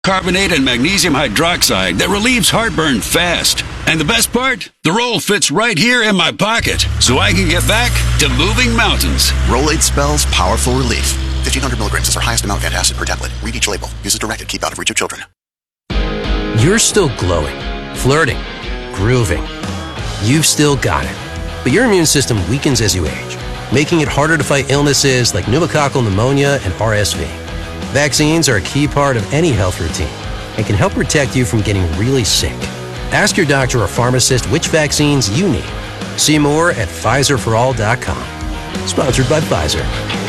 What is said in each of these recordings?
Carbonate and magnesium hydroxide that relieves heartburn fast. And the best part? The roll fits right here in my pocket, so I can get back to moving mountains. Rolade spells powerful relief. 1,500 milligrams is our highest amount of antacid per tablet. Read each label. Use as directed. Keep out of reach of children. You're still glowing, flirting, grooving. You've still got it. But your immune system weakens as you age, making it harder to fight illnesses like pneumococcal pneumonia and RSV. Vaccines are a key part of any health routine and can help protect you from getting really sick. Ask your doctor or pharmacist which vaccines you need. See more at PfizerForAll.com. Sponsored by Pfizer.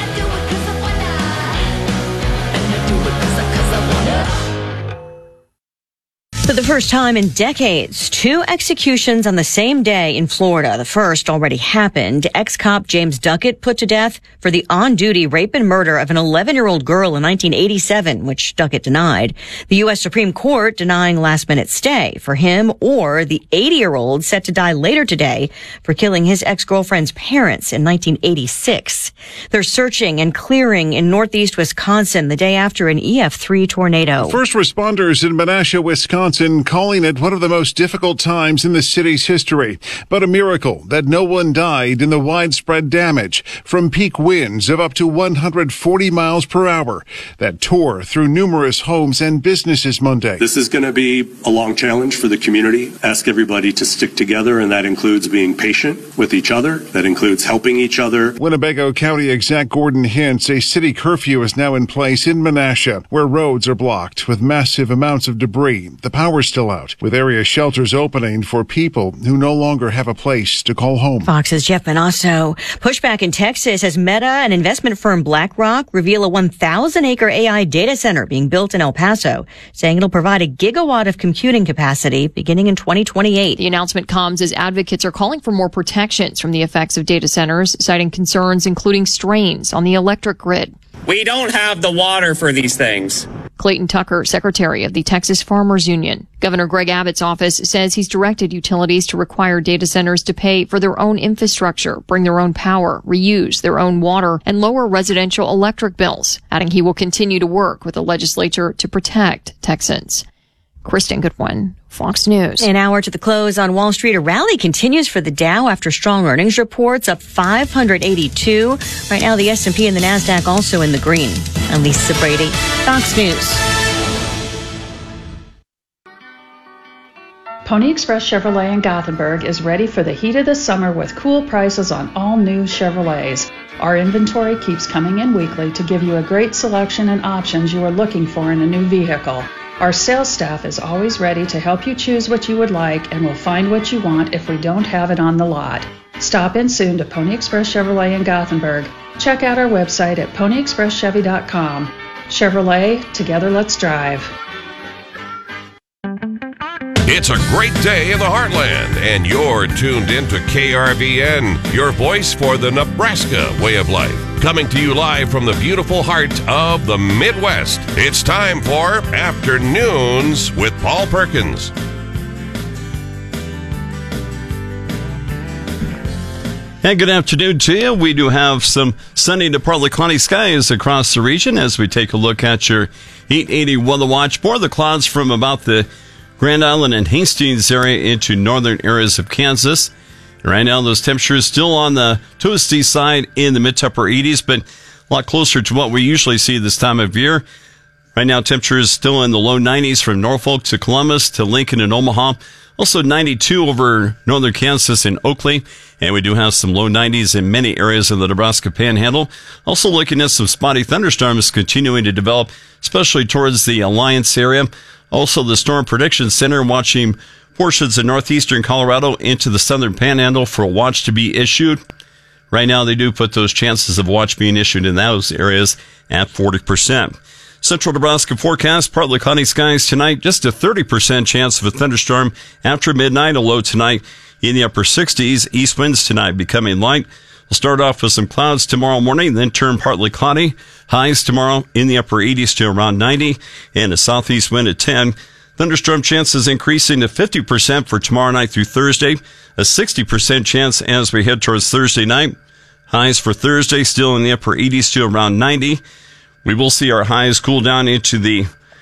For the first time in decades, 2 executions on the same day in Florida. The first already happened. Ex-cop James Duckett put to death for the on-duty rape and murder of an 11-year-old girl in 1987, which Duckett denied. The U.S. Supreme Court denying last-minute stay for him or the 80-year-old set to die later today for killing his ex-girlfriend's parents in 1986. They're searching and clearing in northeast Wisconsin the day after an EF3 tornado. First responders in Menasha, Wisconsin, calling it one of the most difficult times in the city's history. But a miracle that no one died in the widespread damage from peak winds of up to 140 miles per hour that tore through numerous homes and businesses Monday. This is going to be a long challenge for the community. Ask everybody to stick together, and that includes being patient with each other. That includes helping each other. Winnebago County Exec Gordon hints a city curfew is now in place in Menasha, where roads are blocked with massive amounts of debris. The power's still out, with area shelters opening for people who no longer have a place to call home. Fox's Jeff Manasso. Pushback in Texas as Meta and investment firm BlackRock reveal a 1,000-acre AI data center being built in El Paso, saying it'll provide a gigawatt of computing capacity beginning in 2028. The announcement comes as advocates are calling for more protections from the effects of data centers, citing concerns including strains on the electric grid. We don't have the water for these things. Clayton Tucker, secretary of the Texas Farmers Union. Governor Greg Abbott's office says he's directed utilities to require data centers to pay for their own infrastructure, bring their own power, reuse their own water, and lower residential electric bills, adding he will continue to work with the legislature to protect Texans. Kristen Goodwin, Fox News. An hour to the close on Wall Street. A rally continues for the Dow after strong earnings reports, up 582. Right now, the S&P and the NASDAQ also in the green. I'm Lisa Brady, Fox News. Pony Express Chevrolet in Gothenburg is ready for the heat of the summer with cool prices on all new Chevrolets. Our inventory keeps coming in weekly to give you a great selection and options you are looking for in a new vehicle. Our sales staff is always ready to help you choose what you would like and will find what you want if we don't have it on the lot. Stop in soon to Pony Express Chevrolet in Gothenburg. Check out our website at ponyexpresschevy.com. Chevrolet, together let's drive. It's a great day in the heartland, and you're tuned in to KRVN, your voice for the Nebraska way of life. Coming to you live from the beautiful heart of the Midwest. It's time for Afternoons with Paul Perkins. And good afternoon to you. We do have some sunny to partly cloudy skies across the region as we take a look at your 880 weather watch. More of the clouds from about the Grand Island and Hastings area into northern areas of Kansas. Right now, those temperatures still on the toasty side in the mid to upper 80s, but a lot closer to what we usually see this time of year. Right now, temperatures still in the low 90s from Norfolk to Columbus to Lincoln and Omaha. Also 92 over northern Kansas and Oakley. And we do have some low 90s in many areas of the Nebraska Panhandle. Also looking at some spotty thunderstorms continuing to develop, especially towards the Alliance area. Also, the Storm Prediction Center watching portions of northeastern Colorado into the southern Panhandle for a watch to be issued. Right now, they do put those chances of watch being issued in those areas at 40%. Central Nebraska forecast, partly cloudy skies tonight, just a 30% chance of a thunderstorm after midnight, a low tonight in the upper 60s. East winds tonight becoming light. We'll start off with some clouds tomorrow morning, then turn partly cloudy. Highs tomorrow in the upper 80s to around 90, and a southeast wind at 10. Thunderstorm chances increasing to 50% for tomorrow night through Thursday. A 60% chance as we head towards Thursday night. Highs for Thursday still in the upper 80s to around 90. We will see our highs cool down into the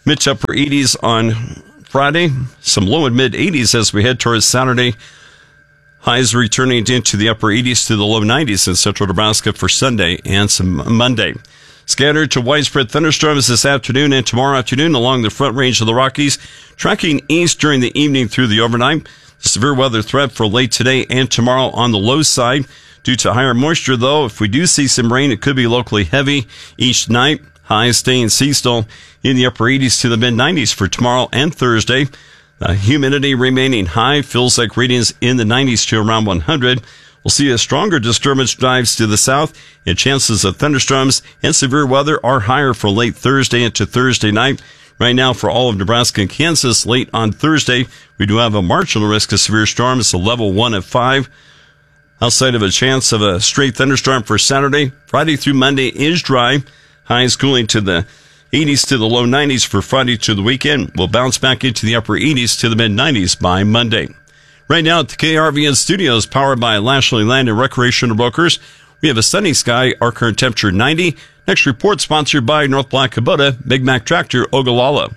Mid to upper 80s on Friday. Some low and mid 80s as we head towards Saturday. Highs returning into the upper 80s to the low 90s in central Nebraska for Sunday and some Monday. Scattered to widespread thunderstorms this afternoon and tomorrow afternoon along the front range of the Rockies, tracking east during the evening through the overnight. Severe weather threat for late today and tomorrow on the low side. Due to higher moisture, though, if we do see some rain, it could be locally heavy each night. Highs staying seasonal in the upper 80s to the mid-90s for tomorrow and Thursday. Humidity remaining high, feels like readings in the 90s to around 100. We'll see a stronger disturbance drives to the south, and chances of thunderstorms and severe weather are higher for late Thursday into Thursday night. Right now, for all of Nebraska and Kansas, late on Thursday, we do have a marginal risk of severe storms, a level 1 of 5. Outside of a chance of a straight thunderstorm for Saturday, Friday through Monday is dry. Highs cooling to the 80s to the low 90s for Friday to the weekend. We'll bounce back into the upper 80s to the mid 90s by Monday. Right now at the KRVN studios, powered by Lashley Land and Recreational Brokers, we have a sunny sky, our current temperature 90. Next report sponsored by North Black Kubota, Big Mac Tractor, Ogallala.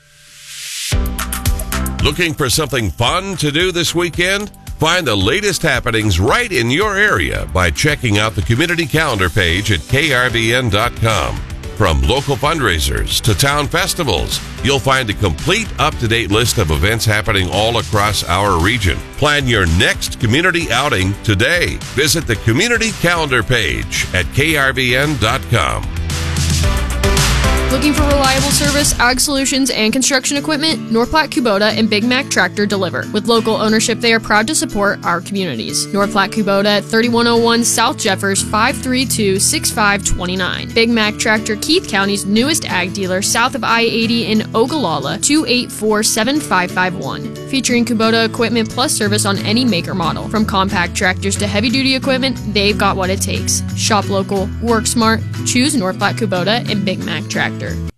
Looking for something fun to do this weekend? Find the latest happenings right in your area by checking out the community calendar page at krvn.com. From local fundraisers to town festivals, you'll find a complete up-to-date list of events happening all across our region. Plan your next community outing today. Visit the community calendar page at krvn.com. Looking for reliable service, ag solutions, and construction equipment? North Platte Kubota and Big Mac Tractor deliver. With local ownership, they are proud to support our communities. North Platte Kubota at 3101 South Jeffers, 532-6529. Big Mac Tractor, Keith County's newest ag dealer, south of I-80 in Ogallala, 284-7551. Featuring Kubota equipment plus service on any make or model. From compact tractors to heavy-duty equipment, they've got what it takes. Shop local, work smart, choose North Platte Kubota and Big Mac Tractor.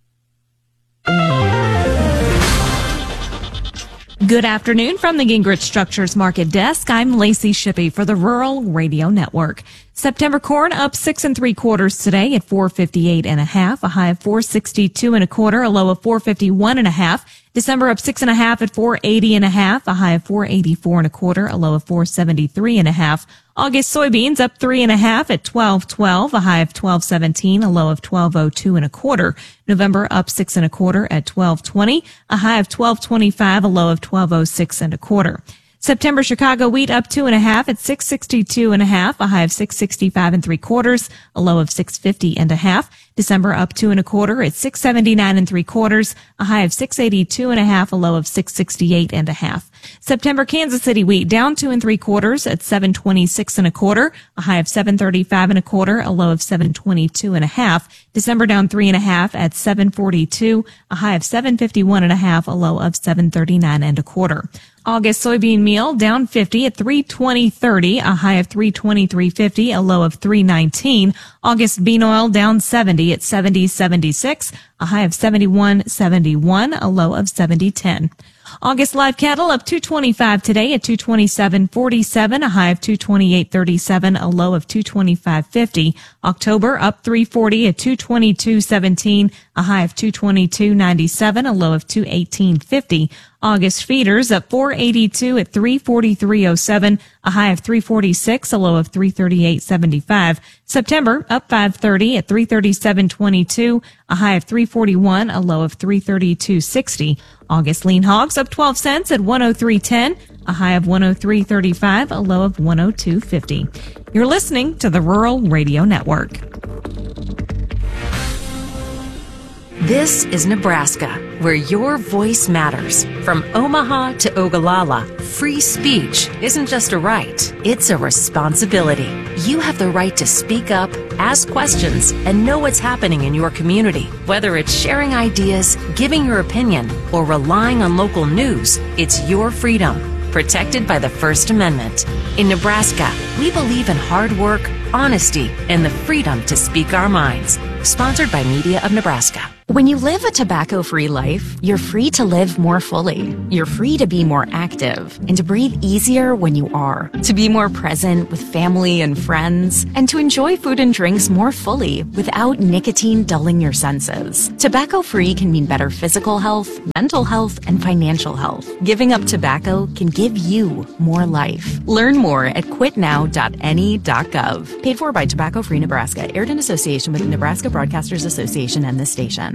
Good afternoon from the Gingrich Structures Market Desk. I'm Lacey Shippey for the Rural Radio Network. September corn up 6 3/4 today at 458.5, a high of 462.25, a low of 451.5. December up 6.5 at 480.5, a high of 484.25, a low of 473.5. August soybeans up 3.5 at 12.12, a high of 12.17, a low of 12.02.25. November up 6 1/4 at 12.20, a high of 12.25, a low of 12.06 1/4. September Chicago wheat up 2.5 at 662.5, a high of 665 3/4, a low of 650.5. December up 2 1/4 at 679 3/4, a high of 682.5, a low of 668.5. September Kansas City wheat down 2 3/4 at 726 1/4, a high of 735 1/4, a low of 722.5. December down 3.5 at 742, a high of 751.5, a low of 739 1/4. August soybean meal down 50 at 320.30, a high of 323.50, a low of 319. August bean oil down 70 at 70.76, a high of 71.71, a low of 70.10. August live cattle up 225 today at 227.47, a high of 228.37, a low of 225.50. October up 340 at 222.17, a high of 222.97, a low of 218.50. August feeders up 482 at 343.07, a high of 346, a low of 338.75. September up 530 at 337.22, a high of 341, a low of 332.60. August lean hogs up 12 cents at 103.10, a high of 103.35, a low of 102.50. You're listening to the Rural Radio Network. This is Nebraska, where your voice matters. From Omaha to Ogallala, free speech isn't just a right, it's a responsibility. You have the right to speak up, ask questions, and know what's happening in your community. Whether it's sharing ideas, giving your opinion, or relying on local news, it's your freedom, protected by the First Amendment. In Nebraska, we believe in hard work, honesty, and the freedom to speak our minds. Sponsored by Media of Nebraska. When you live a tobacco-free life, you're free to live more fully. You're free to be more active and to breathe easier when you are, to be more present with family and friends, and to enjoy food and drinks more fully without nicotine dulling your senses. Tobacco-free can mean better physical health, mental health, and financial health. Giving up tobacco can give you more life. Learn more at quitnow.ne.gov. Paid for by Tobacco Free Nebraska. Aired in association with the Nebraska Broadcasters Association and this station.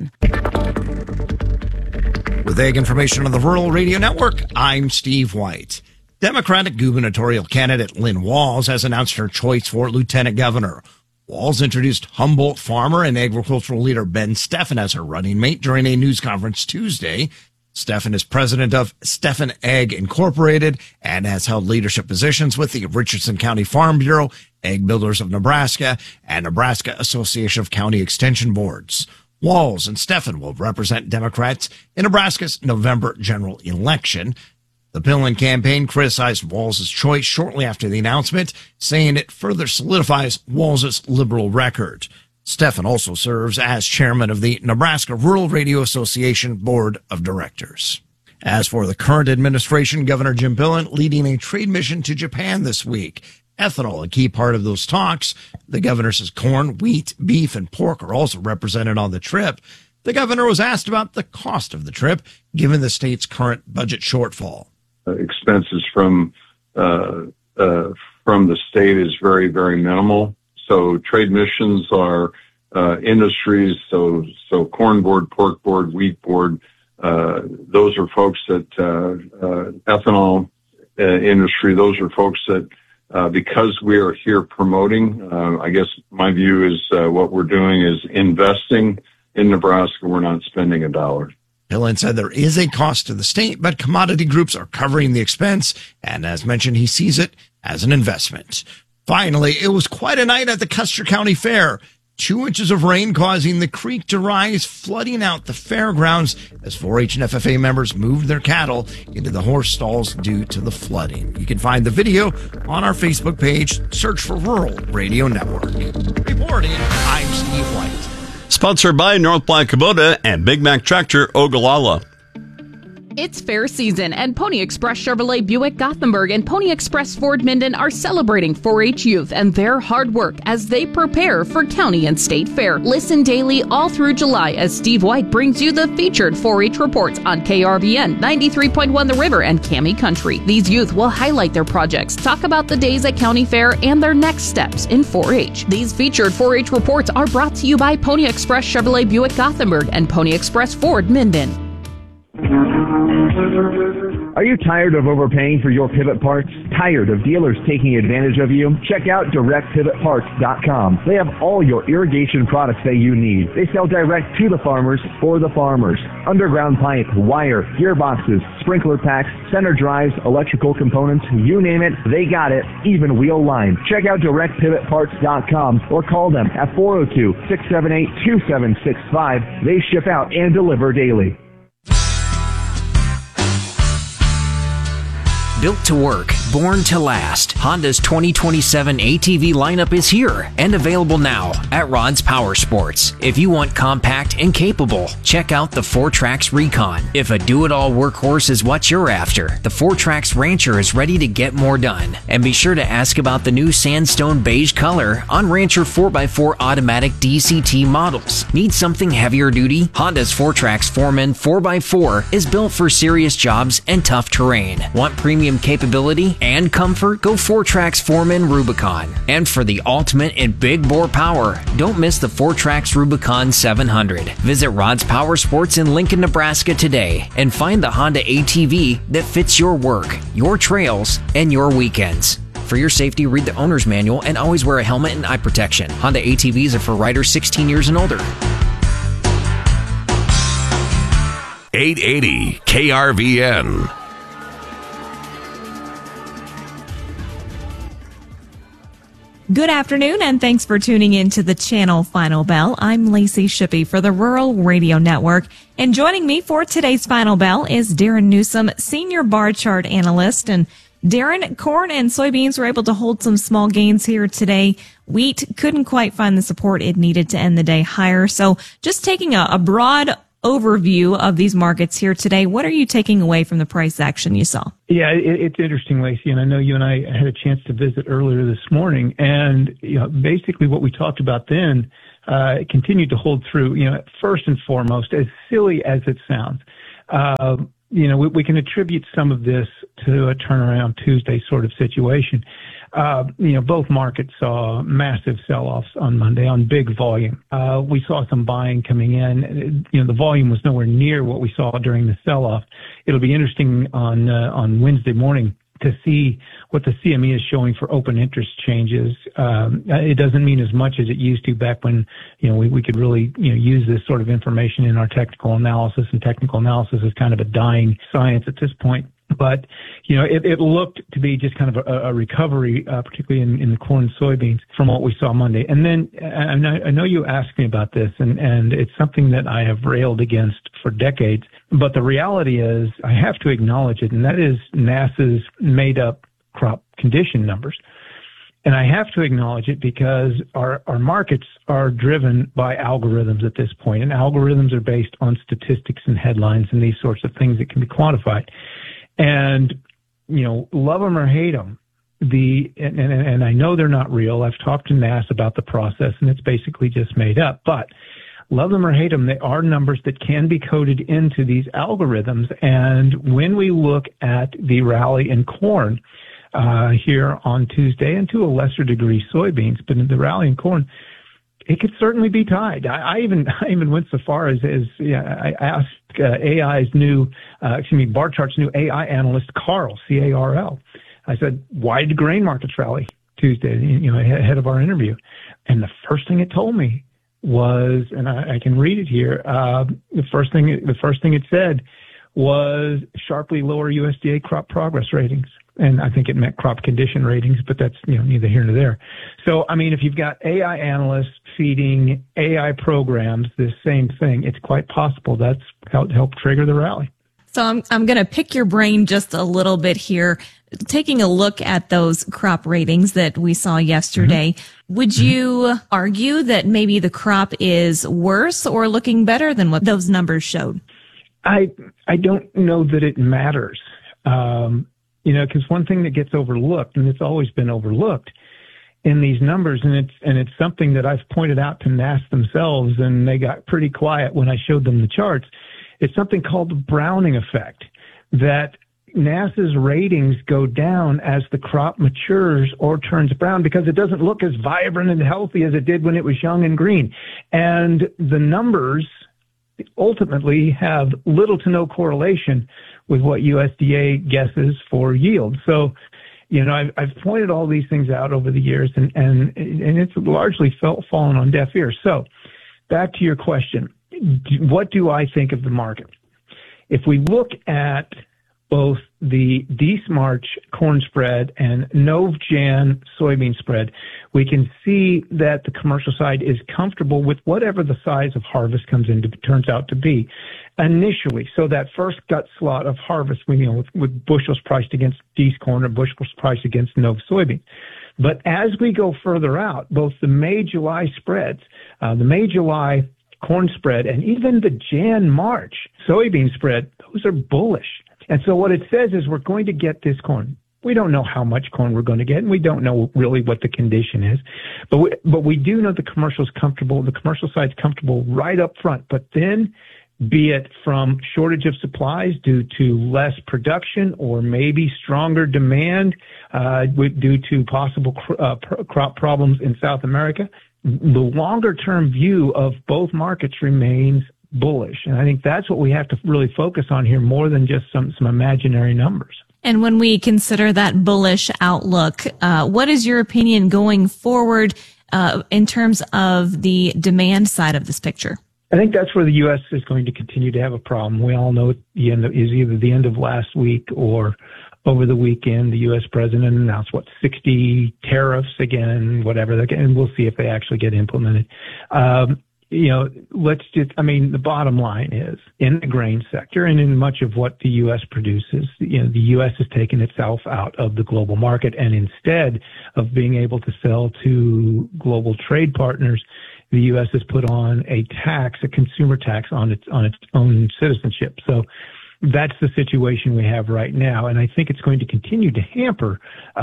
With Ag Information on the Rural Radio Network, I'm Steve White. Democratic gubernatorial candidate Lynn Walls has announced her choice for lieutenant governor. Walls introduced Humboldt farmer and agricultural leader Ben Steffen as her running mate during a news conference Tuesday. Steffen is president of Steffen Ag Incorporated and has held leadership positions with the Richardson County Farm Bureau, Ag Builders of Nebraska, and Nebraska Association of County Extension Boards. Walls and Steffen will represent Democrats in Nebraska's November general election. The Pillen campaign criticized Walls' choice shortly after the announcement, saying it further solidifies Walls' liberal record. Steffen also serves as chairman of the Nebraska Rural Radio Association Board of Directors. As for the current administration, Governor Jim Pillen leading a trade mission to Japan this week. Ethanol, a key part of those talks. The governor says corn, wheat, beef, and pork are also represented on the trip. The governor was asked about the cost of the trip, given the state's current budget shortfall. Expenses from the state is very, very minimal. So trade missions are industries. So corn board, pork board, wheat board. Those are folks that ethanol industry. Those are folks that. Because we are here promoting, I guess my view is what we're doing is investing in Nebraska. We're not spending a dollar. Pillen said there is a cost to the state, but commodity groups are covering the expense. And as mentioned, he sees it as an investment. Finally, it was quite a night at the Custer County Fair. 2 inches of rain causing the creek to rise, flooding out the fairgrounds as 4-H and FFA members moved their cattle into the horse stalls due to the flooding. You can find the video on our Facebook page. Search for Rural Radio Network. Reporting, I'm Steve White. Sponsored by North Black Kubota and Big Mac Tractor Ogallala. It's fair season, and Pony Express Chevrolet Buick Gothenburg and Pony Express Ford Minden are celebrating 4-H youth and their hard work as they prepare for county and state fair. Listen daily all through July as Steve White brings you the featured 4-H reports on KRVN 93.1 The River and Cami Country. These youth will highlight their projects, talk about the days at county fair, and their next steps in 4-H. These featured 4-H reports are brought to you by Pony Express Chevrolet Buick Gothenburg and Pony Express Ford Minden. Are you tired of overpaying for your pivot parts? Tired of dealers taking advantage of you? Check out DirectPivotParts.com. They have all your irrigation products that you need. They sell direct to the farmers for the farmers. Underground pipe, wire, gearboxes, sprinkler packs, center drives, electrical components, you name it, they got it, even wheel line. Check out DirectPivotParts.com or call them at 402-678-2765. They ship out and deliver daily. Built to work, born to last, Honda's 2027 ATV lineup is here and available now at Rod's Power Sports. If you want compact and capable, check out the 4Trax Recon. If a do-it-all workhorse is what you're after, the 4Trax Rancher is ready to get more done. And be sure to ask about the new sandstone beige color on Rancher 4x4 automatic DCT models. Need something heavier duty? Honda's 4Trax Foreman 4x4 is built for serious jobs and tough terrain. Want premium capability and comfort? Go 4Trax Foreman Rubicon. And for the ultimate in big bore power, don't miss the 4Trax Rubicon 700. Visit Rod's Power Sports in Lincoln, Nebraska today and find the Honda ATV that fits your work, your trails, and your weekends. For your safety, read the owner's manual and always wear a helmet and eye protection. Honda ATVs are for riders 16 years and older. 880 KRVN. Good afternoon, and thanks for tuning in to the Channel Final Bell. I'm Lacey Shippey for the Rural Radio Network, and joining me for today's Final Bell is Darren Newsom, Senior Bar Chart Analyst. And Darren, corn and soybeans were able to hold some small gains here today. Wheat couldn't quite find the support it needed to end the day higher. So just taking a broad overview of these markets here today, what are you taking away from the price action you saw? Yeah, it's interesting, Lacey, and I know you and I had a chance to visit earlier this morning, and basically what we talked about then continued to hold through. First and foremost, as silly as it sounds, we can attribute some of this to a turnaround Tuesday sort of situation. Both markets saw massive sell-offs on Monday on big volume. We saw some buying coming in. The volume was nowhere near what we saw during the sell-off. It'll be interesting on Wednesday morning to see what the CME is showing for open interest changes. It doesn't mean as much as it used to back when, we could really, use this sort of information in our technical analysis, and technical analysis is kind of a dying science at this point. But, it looked to be just kind of a recovery, particularly in the corn and soybeans from what we saw Monday. And then I know you asked me about this, and it's something that I have railed against for decades. But the reality is I have to acknowledge it, and that is NASA's made up crop condition numbers. And I have to acknowledge it because our markets are driven by algorithms at this point, and algorithms are based on statistics and headlines and these sorts of things that can be quantified. And, love them or hate them, and I know they're not real. I've talked to NASA about the process, and it's basically just made up. But love them or hate them, they are numbers that can be coded into these algorithms. And when we look at the rally in corn here on Tuesday, and to a lesser degree soybeans, but in the rally in corn, it could certainly be tied. I even went so far as I asked Bar Chart's new AI analyst, Carl, C-A-R-L. I said, why did grain markets rally Tuesday, ahead of our interview? And the first thing it told me was, and I can read it here, the first thing it said was sharply lower USDA crop progress ratings. And I think it meant crop condition ratings, but that's, neither here nor there. So, if you've got AI analysts feeding AI programs this same thing, it's quite possible that's helped trigger the rally. So I'm going to pick your brain just a little bit here. Taking a look at those crop ratings that we saw yesterday, would you argue that maybe the crop is worse or looking better than what those numbers showed? I don't know that it matters. Because one thing that gets overlooked, and it's always been overlooked in these numbers, and it's something that I've pointed out to NASA themselves, and they got pretty quiet when I showed them the charts. It's something called the Browning effect, that NASA's ratings go down as the crop matures or turns brown because it doesn't look as vibrant and healthy as it did when it was young and green. And the numbers ultimately have little to no correlation with what USDA guesses for yield. So, I've pointed all these things out over the years, and it's largely fallen on deaf ears. So, back to your question, what do I think of the market? If we look at both the March corn spread and Novjan soybean spread, we can see that the commercial side is comfortable with whatever the size of harvest turns out to be initially. So that first gut slot of harvest, with bushels priced against corn or bushels priced against Nov soybean. But as we go further out, both the May-July spreads, the May-July corn spread, and even the Jan-March soybean spread, those are bullish. And so what it says is we're going to get this corn. We don't know how much corn we're going to get, and we don't know really what the condition is. But we do know the commercial's comfortable. The commercial side's comfortable right up front. But then, be it from shortage of supplies due to less production or maybe stronger demand due to possible crop problems in South America, the longer-term view of both markets remains bullish. And I think that's what we have to really focus on here more than just some imaginary numbers. And when we consider that bullish outlook, what is your opinion going forward in terms of the demand side of this picture? I think that's where the U.S. is going to continue to have a problem. We all know is either the end of last week or over the weekend, the U.S. president announced, 60 tariffs again, whatever, and we'll see if they actually get implemented. the bottom line is in the grain sector and in much of what the U.S. produces, the U.S. has taken itself out of the global market, and instead of being able to sell to global trade partners, the U.S. has put on a consumer tax on its own citizenship. So that's the situation we have right now, and I think it's going to continue to hamper.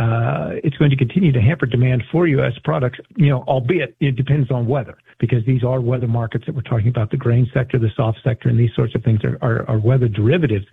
Demand for U.S. products. Albeit it depends on weather, because these are weather markets that we're talking about. The grain sector, the soft sector, and these sorts of things are weather derivatives.